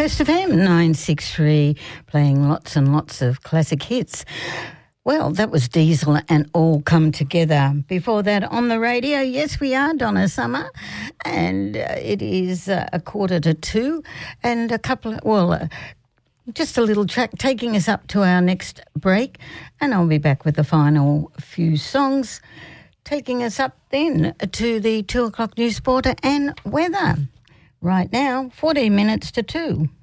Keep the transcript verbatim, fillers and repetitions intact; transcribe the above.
Coast F M nine sixty-three, playing lots and lots of classic hits. Well, that was Diesel and All Come Together. Before that, on the radio, yes, we are Donna Summer, and uh, it is uh, a quarter to two, and a couple of, well, uh, just a little track taking us up to our next break, and I'll be back with the final few songs, taking us up then to the two o'clock news, sport and weather. Right now, fourteen minutes to two.